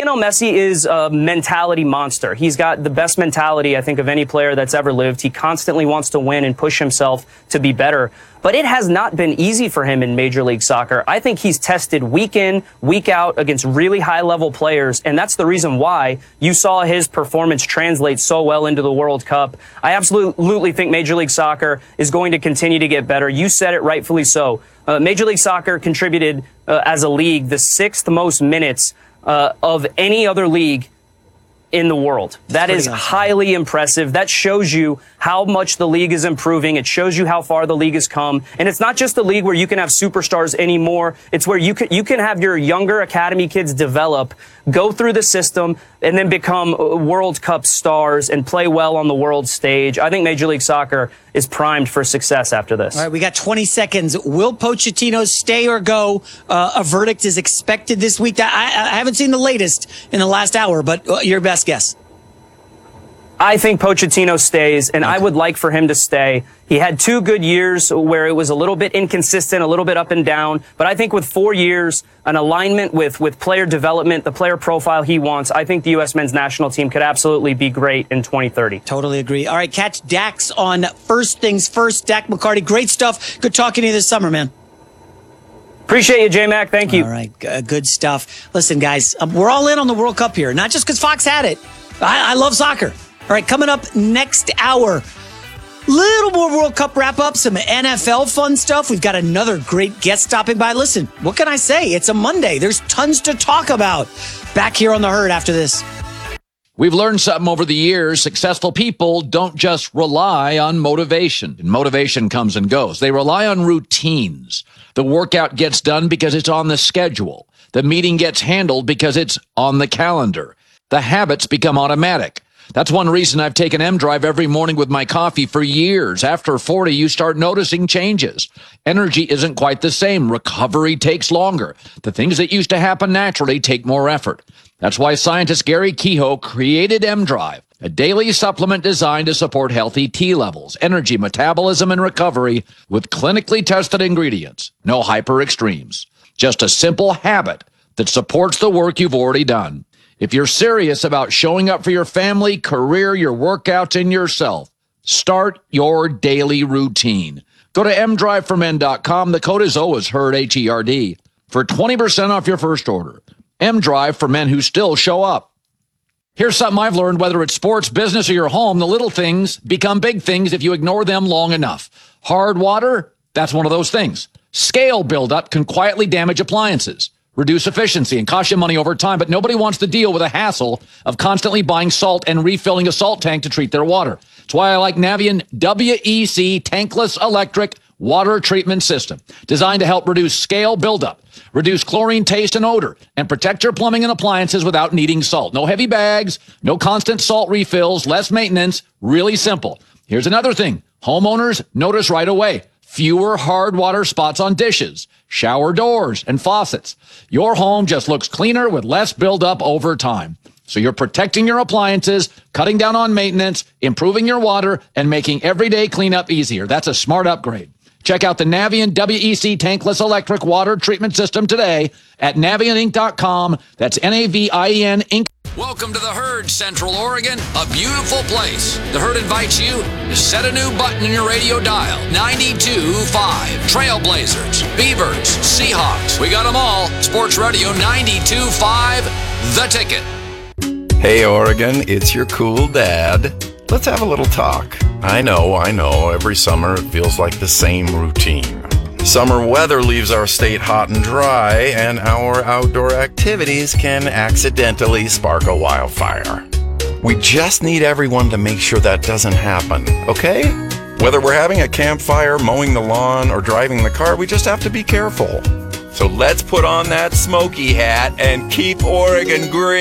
Lionel Messi is a mentality monster. He's got the best mentality, I think, of any player that's ever lived. He constantly wants to win and push himself to be better. But it has not been easy for him in Major League Soccer. I think he's tested week in, week out against really high-level players, and that's the reason why you saw his performance translate so well into the World Cup. I absolutely think Major League Soccer is going to continue to get better. You said it rightfully so. Major League Soccer contributed as a league the 6th most minutes of any other league in the world. That is highly impressive. That shows you how much the league is improving. It shows you how far the league has come. And it's not just a league where you can have superstars anymore. It's where you can have your younger academy kids develop, go through the system, and then become World Cup stars and play well on the world stage. I think Major League Soccer is primed for success after this. All right, we got 20 seconds. Will Pochettino stay or go? A verdict is expected this week. I haven't seen the latest in the last hour, but your best guess. I think Pochettino stays, and I would like for him to stay. He had 2 good years where it was a little bit inconsistent, a little bit up and down. But I think with 4 years, an alignment with player development, the player profile he wants, I think the U.S. men's national team could absolutely be great in 2030. Totally agree. All right, catch Dax on First Things First. Dak McCarty, great stuff. Good talking to you this summer, man. Appreciate you, J-Mac. Thank you. All right, good stuff. Listen, guys, we're all in on the World Cup here, not just because Fox had it. I love soccer. All right, coming up next hour, little more World Cup wrap-up, some NFL fun stuff. We've got another great guest stopping by. Listen, what can I say? It's a Monday. There's tons to talk about. Back here on The Herd after this. We've learned something over the years. Successful people don't just rely on motivation. Motivation comes and goes. They rely on routines. The workout gets done because it's on the schedule. The meeting gets handled because it's on the calendar. The habits become automatic. That's one reason I've taken M-Drive every morning with my coffee for years. After 40, you start noticing changes. Energy isn't quite the same. Recovery takes longer. The things that used to happen naturally take more effort. That's why scientist Gary Kehoe created M-Drive, a daily supplement designed to support healthy T levels, energy, metabolism, and recovery with clinically tested ingredients. No hyper extremes. Just a simple habit that supports the work you've already done. If you're serious about showing up for your family, career, your workouts, and yourself, start your daily routine. Go to mdriveformen.com. The code is always HERD, H-E-R-D, for 20% off your first order. M-Drive for men who still show up. Here's something I've learned, whether it's sports, business, or your home, the little things become big things if you ignore them long enough. Hard water, that's one of those things. Scale buildup can quietly damage appliances, reduce efficiency, and cost you money over time, but nobody wants to deal with the hassle of constantly buying salt and refilling a salt tank to treat their water. That's why I like Navien WEC tankless electric water treatment system, designed to help reduce scale buildup, reduce chlorine taste and odor, and protect your plumbing and appliances without needing salt. No heavy bags, no constant salt refills, less maintenance, really simple. Here's another thing. Homeowners notice right away. Fewer hard water spots on dishes, shower doors, and faucets. Your home just looks cleaner with less buildup over time. So you're protecting your appliances, cutting down on maintenance, improving your water, and making everyday cleanup easier. That's a smart upgrade. Check out the Navien WEC tankless electric water treatment system today at NavienInc.com. That's Navien Inc. Welcome to The Herd, Central Oregon, a beautiful place. The Herd invites you to set a new button in your radio dial. 92.5. Trailblazers, Beavers, Seahawks. We got them all. Sports Radio 92.5, The Ticket. Hey, Oregon, it's your cool dad. Let's have a little talk. I know. Every summer it feels like the same routine. Summer weather leaves our state hot and dry, and our outdoor activities can accidentally spark a wildfire. We just need everyone to make sure that doesn't happen, okay? Whether we're having a campfire, mowing the lawn, or driving the car, we just have to be careful. So let's put on that smoky hat and keep Oregon green.